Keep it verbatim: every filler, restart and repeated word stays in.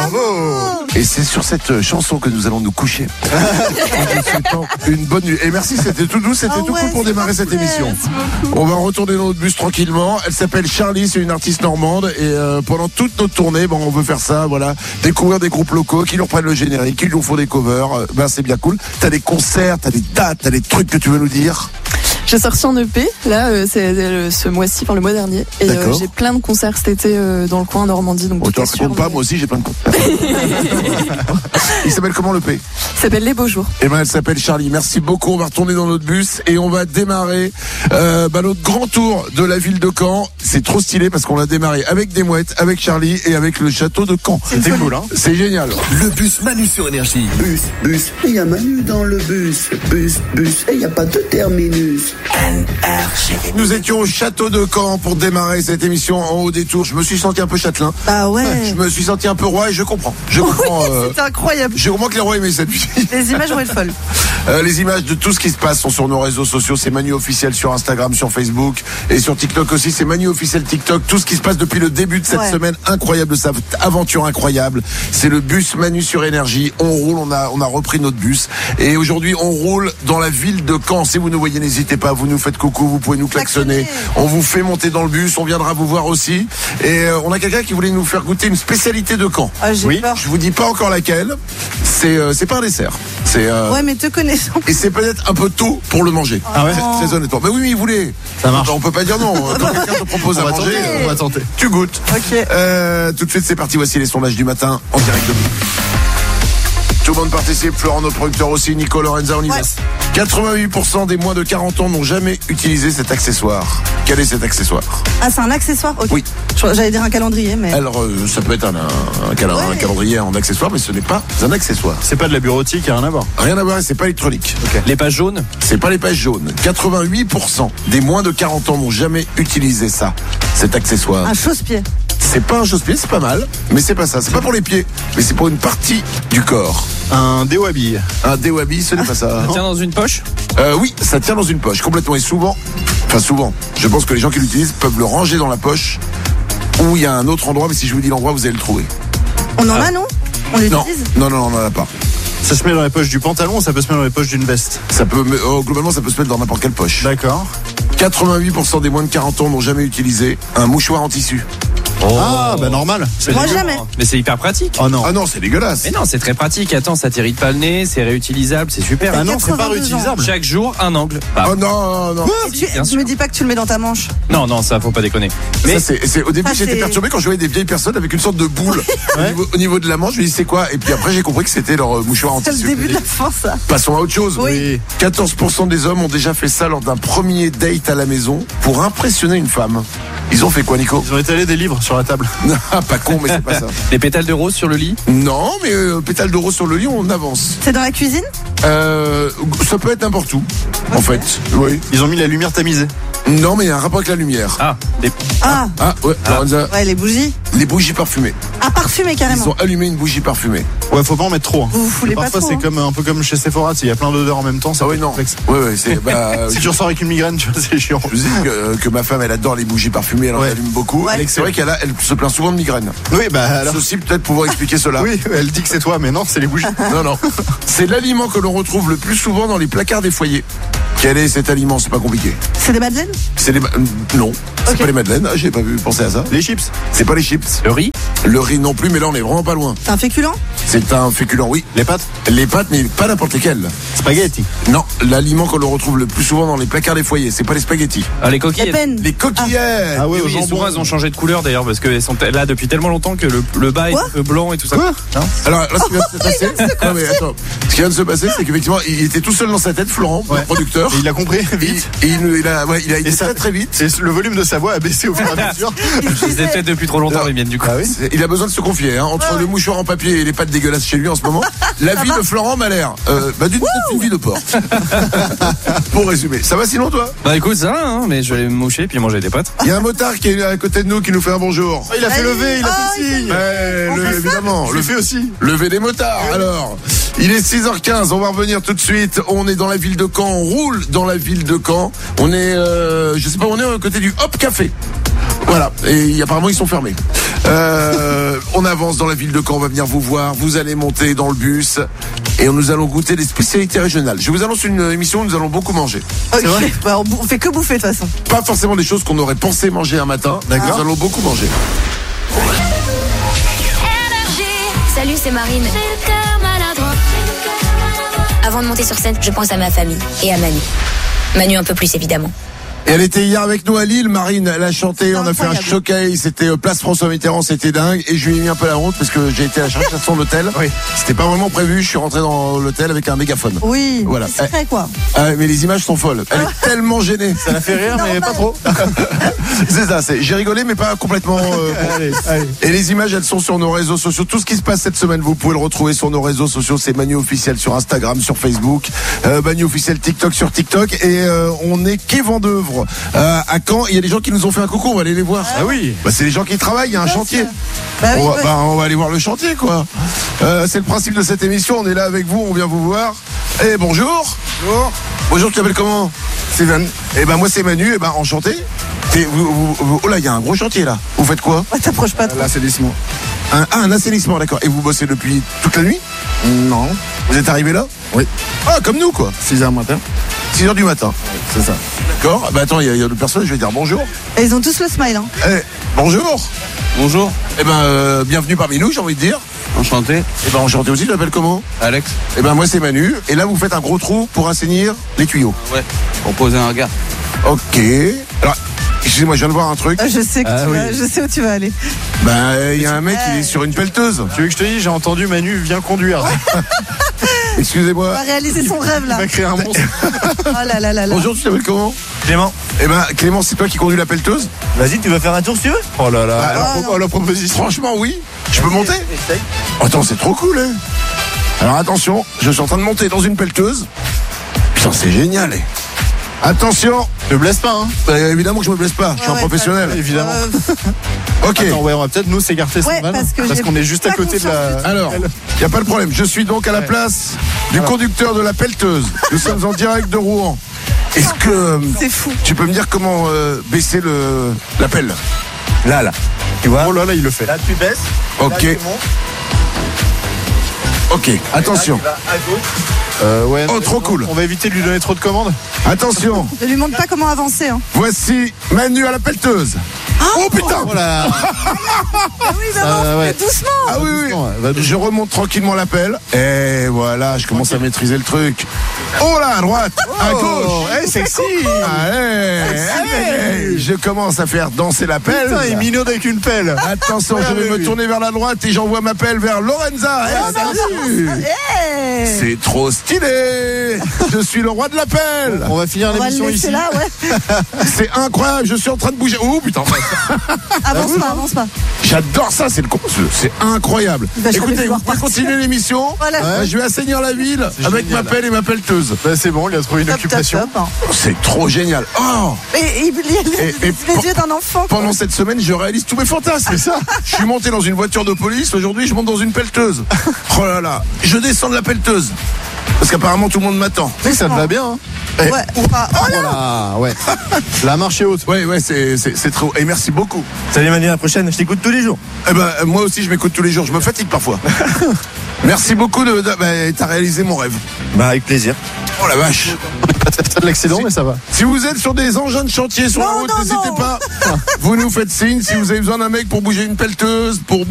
Bravo. Et c'est sur cette chanson que nous allons nous coucher. Une bonne nuit. Et merci, c'était tout doux, c'était oh tout ouais, cool pour démarrer cette émission. On va retourner dans notre bus tranquillement. Elle s'appelle Charlie, c'est une artiste normande. Et euh, pendant toute notre tournée, bon, on veut faire ça, voilà. Découvrir des groupes locaux qui nous reprennent le générique, qui nous font des covers. Euh, ben, c'est bien cool. T'as des concerts, t'as des dates, t'as des trucs que tu veux nous dire? J'ai sorti un E P, là, euh, c'est euh, ce mois-ci, enfin le mois dernier. Et euh, j'ai plein de concerts cet été euh, dans le coin Normandie. Donc oh, tu racontes pas, mais... moi aussi j'ai plein de concerts. Il s'appelle comment le P? Il s'appelle Les Beaux Jours. Eh ben, elle s'appelle Charlie. Merci beaucoup. On va retourner dans notre bus et on va démarrer euh, bah, notre grand tour de la ville de Caen. C'est trop stylé parce qu'on a démarré avec des mouettes, avec Charlie et avec le château de Caen. C'était cool, hein? C'est génial. Le bus Manu sur Énergie. Bus, bus, il y a Manu dans le bus. Bus, bus, et il n'y a pas de terminus. Nous étions au château de Caen pour démarrer cette émission en haut des tours. Je me suis senti un peu châtelain. Bah ouais. Je me suis senti un peu roi et je comprends. Je comprends. Oui, euh, c'est incroyable. Je comprends que les rois aimaient cette vie. Les images vont être folles. Euh, les images de tout ce qui se passe sont sur nos réseaux sociaux. C'est Manu officiel sur Instagram, sur Facebook et sur TikTok aussi. C'est Manu officiel TikTok. Tout ce qui se passe depuis le début de cette ouais. semaine incroyable, de cette aventure incroyable. C'est le bus Manu sur Énergie. On roule, on a, on a repris notre bus. Et aujourd'hui, on roule dans la ville de Caen. Si vous nous voyez, n'hésitez pas. Vous nous faites coucou, vous pouvez nous klaxonner. On vous fait monter dans le bus. On viendra vous voir aussi. Et euh, on a quelqu'un qui voulait nous faire goûter une spécialité de Caen. Ah, j'ai oui. peur. Je vous dis pas encore laquelle. C'est, euh, c'est pas un dessert. C'est. Euh... Ouais, mais te connaissant. Et c'est peut-être un peu tôt pour le manger. Ah ouais. Très, très honnêtement. Mais oui, mais il voulait. Ça marche. On peut pas dire non. Quand quelqu'un te propose à on va manger, tenter, euh, on va tenter. tu goûtes. Ok. Euh, tout de suite, c'est parti. Voici les sondages du matin en direct de Tout le monde participe. Florent, notre producteur aussi. Nico, Lorenza, on y va. Ouais. quatre-vingt-huit pour cent des moins de quarante ans n'ont jamais utilisé cet accessoire. Quel est cet accessoire? Ah, c'est un accessoire? Ok. Oui. J'allais dire un calendrier, mais. Alors, euh, ça peut être un, un, un, cal- Ouais. un calendrier en accessoire, mais ce n'est pas un accessoire. C'est pas de la bureautique, rien à voir. Rien à voir, et c'est pas électronique. Les pages jaunes? C'est pas les pages jaunes. quatre-vingt-huit pour cent des moins de quarante ans n'ont jamais utilisé ça, cet accessoire. Un chausse-pied. C'est pas un chausse-pied, c'est pas mal, mais c'est pas ça. C'est pas pour les pieds, mais c'est pour une partie du corps. Un déo à billes. Un déo à billes, ce n'est pas ça. Ça tient dans une poche? Euh, oui, ça tient dans une poche, complètement. Et souvent, enfin souvent, je pense que les gens qui l'utilisent peuvent le ranger dans la poche, ou il y a un autre endroit, mais si je vous dis l'endroit, vous allez le trouver. On en a, non? On Non, l'utilise? non, non, on n'en a pas. Ça se met dans les poches du pantalon ou ça peut se mettre dans les poches d'une veste? Ça peut, oh, globalement, ça peut se mettre dans n'importe quelle poche. D'accord. quatre-vingt-huit pour cent des moins de quarante ans n'ont jamais utilisé un mouchoir en tissu. Oh. Ah, bah normal. C'est Moi, dégueu. jamais. Mais c'est hyper pratique. Oh non. Ah non, c'est dégueulasse. Mais non, c'est très pratique. Attends, ça t'irrite pas le nez, c'est réutilisable, c'est super. Ah non, c'est pas quatre-vingt-deux réutilisable. Chaque jour, un angle. Bah, Oh non, non. Et tu, bien tu sûr. me dis pas que tu le mets dans ta manche. non, non, ça faut pas déconner. Mais Mais ça, c'est, c'est- au début, Ça, j'étais c'est- perturbé quand je voyais des vieilles personnes avec une sorte de boule au, Ouais. niveau, au niveau de la manche. Je me dis c'est quoi? Et puis après, j'ai compris que c'était leur euh, mouchoir en C'est le tissu. début de la fin, ça. Passons à autre chose. Oui. quatorze pour cent des hommes ont déjà fait ça lors d'un premier date à la maison pour impressionner une femme. Ils ont fait quoi, Nico? Ils ont étalé des livres sur la table. Ah, pas con, mais c'est pas ça. des pétales de rose sur le lit? Non, mais euh, pétale de rose sur le lit, on avance. C'est dans la cuisine? Euh, ça peut être n'importe où, en fait. Oui. Ils ont mis la lumière tamisée. Non, mais il y a un rapport avec la lumière. Ah, des... Ah, Ah, ouais, Lorenza, ouais, les bougies. les bougies parfumées. Ah, parfumé Ils carrément. ont allumé une bougie parfumée. Ouais, faut pas en mettre trop. hein. Vous vous foulez Et pas parfois, trop, c'est hein. comme un peu comme chez Sephora, il y a plein d'odeurs en même temps. Ça Ah peut oui, être non. complexe. Ouais, ouais, c'est. Bah, Si tu ressors avec une migraine, tu vois, c'est chiant. je vous dis que, que ma femme, elle adore les bougies parfumées, elle en Ouais. allume beaucoup. Ouais. Et c'est vrai qu'elle a, elle se plaint souvent de migraine. Oui, bah alors. Ceci peut-être pouvoir expliquer cela. Oui, elle dit que c'est toi, mais non, c'est les bougies. Non, non. C'est l'aliment que l'on retrouve le plus souvent dans les placards des foyers. Quel est cet aliment? C'est pas compliqué. C'est des madeleines? C'est les. ma- Non, c'est Ok. pas les madeleines. Ah, j'ai pas vu penser à ça. Les chips. C'est pas les chips. Le riz? Le riz non plus, mais là on est vraiment pas loin. C'est un féculent? C'est un féculent, oui. Les pâtes. Les pâtes, mais pas n'importe lesquelles. Spaghetti. Non, l'aliment que l'on retrouve le plus souvent dans les placards des foyers, c'est pas les spaghettis. Ah, les Les coquilles. peines. Les coquillettes. Ah ouais, au Oui, et jambon. souvent elles ont changé de couleur d'ailleurs parce qu'elles sont là depuis tellement longtemps que le, le bas est Quoi un peu blanc et tout ça. Quoi Non Alors là, ce qui vient de se passer, non, mais attends. Ce qui vient de se passer, c'est qu'effectivement, il était tout seul dans sa tête, Florent, Ouais. le producteur. Et il a compris Et, vite. et il, il a, ouais, il a été Et ça- très très vite. Et le volume de sa voix a baissé au fur et à mesure. Je les ai peut-être depuis trop longtemps les miennes du coup. Ah oui. C'est- Il a besoin de se confier, hein, entre le mouchoir en papier et les pâtes dégueulasses chez lui en ce moment. La vie de Florent m'a l'air euh, bah, d'une d'une vie de porc. Pour résumer, ça va sinon toi? Bah écoute ça va, hein, mais je vais aller me moucher puis manger des pâtes. Il y a un motard qui est à côté de nous qui nous fait un bonjour. Oh, il a fait lever, il a Ah, fait signe. Ouais, On le- fait ça évidemment, Je le le fais aussi. lever des motards. Alors, il est six heures quinze, on va revenir tout de suite. On est dans la ville de Caen, on roule dans la ville de Caen. On est, euh, je sais pas, on est à côté du Hop Café. Voilà, et apparemment ils sont fermés. Euh, on avance dans la ville de Caen, on va venir vous voir, vous allez monter dans le bus et nous allons goûter les spécialités régionales. Je vous annonce une émission où nous allons beaucoup manger. Ok, bah, on, on fait que bouffer de toute façon. Pas forcément des choses qu'on aurait pensé manger un matin, D'accord. Nous allons beaucoup manger. Salut, c'est Marine. Avant de monter sur scène, je pense à ma famille et à Manu. Manu un peu plus évidemment. Et elle était hier avec nous à Lille, Marine, elle a chanté, on a fait un incroyable. showcase, c'était euh, place François Mitterrand, c'était dingue, et je lui ai mis un peu la honte parce que j'ai été à la chercher à son hôtel. Oui. C'était pas vraiment prévu, je suis rentré dans l'hôtel avec un mégaphone. Oui, Voilà. c'est vrai quoi. Ah, mais les images sont folles. Elle est tellement gênée. Ça la fait rire, mais pas trop. C'est ça, c'est, j'ai rigolé mais pas complètement. euh, Allez, allez. Et les images, elles sont sur nos réseaux sociaux. Tout ce qui se passe cette semaine, vous pouvez le retrouver sur nos réseaux sociaux. C'est Manu officiel sur Instagram, sur Facebook, euh, Manu officiel TikTok sur TikTok. Et euh, on est quai Vendœuvre euh, à Caen. Il y a des gens qui nous ont fait un coucou. On va aller les voir. Ah oui. Bah, c'est les gens qui travaillent. Il y a un Bien chantier. sûr. Bah oui, on, va, ouais. bah, on va aller voir le chantier, quoi. Euh, c'est le principe de cette émission. On est là avec vous. On vient vous voir. Et bonjour. Bonjour. Bonjour. Tu t'appelles comment? Sylvain. Et ben moi c'est Manu. Et ben enchanté. Et vous, vous, vous- oh là, il y a un gros chantier là. Vous faites quoi? Ouais, t'approches pas trop. L'assainissement. Un, ah, un assainissement, d'accord. Et vous bossez depuis toute la nuit? Non. Vous êtes arrivé là? Oui. Ah, comme nous, quoi. six heures matin. six heures du matin. C'est ça. D'accord. Bah attends, il y a, il y a d'autres personnes, je vais dire bonjour. Et ils ont tous le smile. Hein. Eh, bonjour. Bonjour, Eh ben, euh, bienvenue parmi nous, j'ai envie de dire. enchanté. Eh ben, enchanté aussi, tu t'appelles comment? Alex. Eh ben, moi c'est Manu. Et là, vous faites un gros trou pour assainir les tuyaux. Ouais. Pour poser un regard. Ok. Alors, excusez-moi, je viens de voir un truc. Ah, je sais que Ah tu oui. vas, je sais où tu vas aller. Ben, il y a un mec, il est sur une pelleteuse. Tu veux que je te dise, j'ai entendu Manu vient conduire. On Excusez-moi. va réaliser son rêve Il là. va créer un monstre. Oh là là là là. Bonjour, tu t'appelles comment? Clément. Eh ben, Clément, c'est toi qui conduis la pelleteuse? Vas-y, tu veux faire un tour si tu veux? Oh là là. Ah, Alors, non. pro- la proposition. Franchement, oui. Je peux monter? Attends, c'est trop cool, hein. Alors attention, je suis en train de monter dans une pelleteuse. Putain, c'est génial, hein. Attention. Ne blesse pas, hein. Bah, évidemment que je me blesse pas, je suis Ouais, un ouais, professionnel. Évidemment. Euh, Ok. Attends, ouais, on va peut-être nous s'écarter Ouais, sans vanne, parce que j'ai qu'on est juste à pas côté de la. confiance Alors, il n'y a pas de problème. Je suis donc à la Ouais. place du conducteur de la pelleteuse. Nous sommes en direct de Rouen. Est-ce que euh, c'est fou. tu peux me dire comment euh, baisser le la pelle? Là, là. Tu vois? Oh là là, il le fait. Là, tu baisses. Ok. Là, tu montes. Ok, attention. Là, tu vas à gauche. Euh, ouais. Oh, trop on- cool. On va éviter de lui donner trop de commandes. Attention. Ne lui montre pas comment avancer. Hein. Voici Manu à la pelleteuse. Oh putain. Oh là. Ah oui, bah, Ah, non, ouais. doucement. Ah oui, oui. Doucement, ouais, va doucement. Je remonte tranquillement la pelle. Et voilà, je commence à maîtriser le truc. Oh là, à droite, à gauche. Oh, hey, sexy. Allez, allez. Je commence à faire danser la pelle. Putain, il minaude avec une pelle. Attention, Ah, je vais oui, me oui. tourner vers la droite et j'envoie ma pelle vers Lorenza. Eh, salut. Hey. C'est trop stylé. Je suis le roi de la pelle. On va finir On va le l'émission laisser ici. là, ouais. C'est incroyable, je suis en train de bouger. Oh putain. Avance pas, avance pas. J'adore ça, c'est le con, c'est incroyable. Bah, je Écoutez, vais vous pouvoir pouvez partir. continuer l'émission. Voilà. Bah, je vais assainir la ville C'est avec génial. ma pelle et ma pelleteuse. Bah, c'est bon, il a trouvé une Top, top, occupation. top. hein. C'est trop génial. Oh, Et il il a les, Et- et les pour- yeux d'un enfant. quoi. pendant cette semaine, je réalise tous mes fantasmes. C'est ça. Je suis monté dans une voiture de police. Aujourd'hui, je monte dans une pelleteuse. Oh là là. Je descends de la pelleteuse. Parce qu'apparemment, tout le monde m'attend. Mais ça te va bien, hein. Eh, Ouais, ou pas. Oh là. Voilà, ouais. La marche est haute. Ouais, ouais, c'est, c'est, c'est trop. Et merci beaucoup. Salut Manu, à la prochaine. Je t'écoute tous les jours. Eh ben, euh, moi aussi, je m'écoute tous les jours. Je me fatigue parfois. Merci beaucoup de, de- bah, t'as réalisé mon rêve. Bah, avec plaisir. Oh la vache. C'est de l'accident, mais ça va. Si vous êtes sur des engins de chantier sur la Non, route, non, n'hésitez non. pas. Vous nous faites signe si vous avez besoin d'un mec pour bouger une pelleteuse, pour